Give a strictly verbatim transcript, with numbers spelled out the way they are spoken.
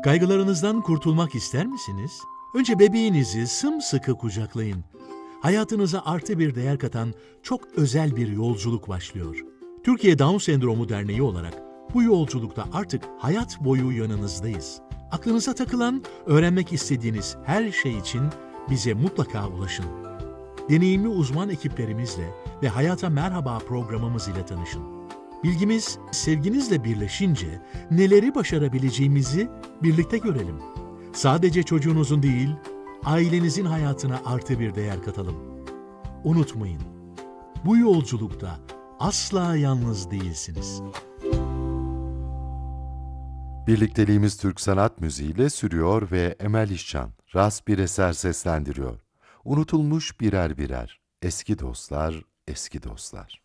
Kaygılarınızdan kurtulmak ister misiniz? Önce bebeğinizi sımsıkı kucaklayın. Hayatınıza artı bir değer katan çok özel bir yolculuk başlıyor. Türkiye Down Sendromu Derneği olarak bu yolculukta artık hayat boyu yanınızdayız. Aklınıza takılan, öğrenmek istediğiniz her şey için bize mutlaka ulaşın. Deneyimli uzman ekiplerimizle ve Hayata Merhaba programımız ile tanışın. Bilgimiz, sevginizle birleşince neleri başarabileceğimizi birlikte görelim. Sadece çocuğunuzun değil, ailenizin hayatına artı bir değer katalım. Unutmayın, bu yolculukta asla yalnız değilsiniz. Birlikteliğimiz Türk sanat müziğiyle sürüyor ve Emel İşcan, rast bir eser seslendiriyor. Unutulmuş birer birer, eski dostlar, eski dostlar.